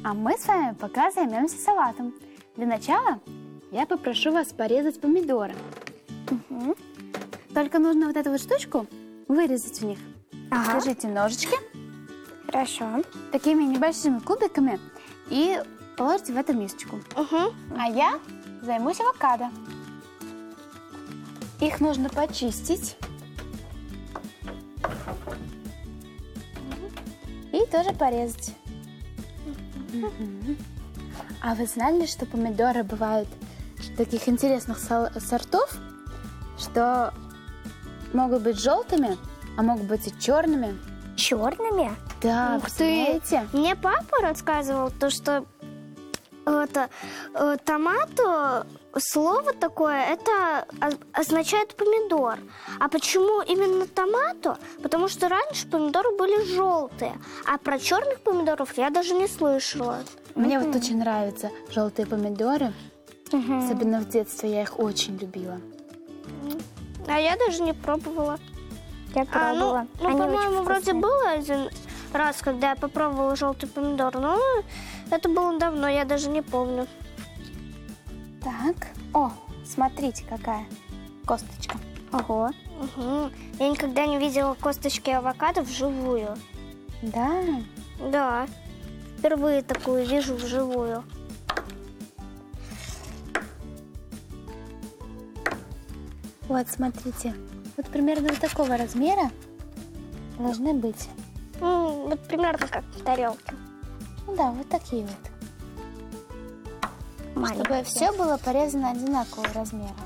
А мы с вами пока займемся салатом. Для начала я попрошу вас порезать помидоры. Угу. Только нужно вот эту вот штучку вырезать у них. Ага. Держите ножички Хорошо. такими небольшими кубиками и положите в эту мисочку. Угу. А я займусь авокадо. Их нужно почистить. И тоже порезать. Мгм. А вы знали, что помидоры бывают таких интересных сортов, что могут быть желтыми, а могут быть и черными? Черными? Да, Ух ты! представляете? Мне папа рассказывал то, что томату, слово такое, это означает помидор. А почему именно томату? Потому что раньше помидоры были желтые, а про черных помидоров я даже не слышала. Мне вот очень нравятся желтые помидоры. Особенно в детстве я их очень любила. А я даже не пробовала. Я пробовала. Ну, Они по-моему, очень вроде вкусные. было один раз, когда я попробовала желтый помидор, но это было давно, я даже не помню. Так. О, смотрите, какая косточка. Ого. Угу. Я никогда не видела косточки авокадо вживую. Да. Да, впервые такую вижу вживую. Вот, смотрите. Вот примерно вот такого размера должны быть. Вот примерно как в тарелке. Ну да, вот такие вот. Маленькие. Чтобы все было порезано одинакового размера.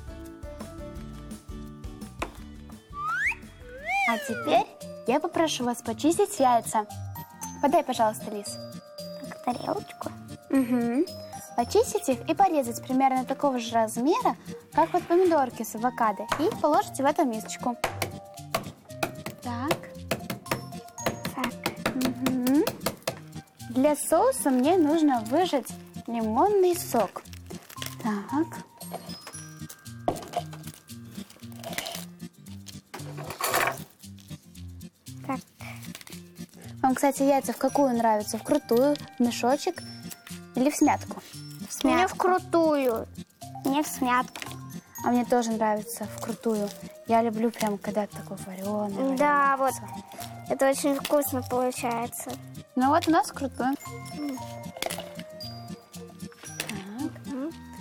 А теперь я попрошу вас почистить яйца. Подай, пожалуйста, Лиз. Так, тарелочку. Угу. Почистить их и порезать примерно такого же размера, как вот помидорки с авокадо. И положите в эту мисочку. Так. Так. Угу. Для соуса мне нужно выжать лимонный сок. Так. Так. Вам, кстати, яйца в какую нравятся? В крутую, в мешочек или в смятку? Мне вкрутую. Мне в смятку. А мне тоже нравится в крутую. Я люблю прям, когда такой вареный. Да, вот. Это очень вкусно получается. Ну вот у нас крутую.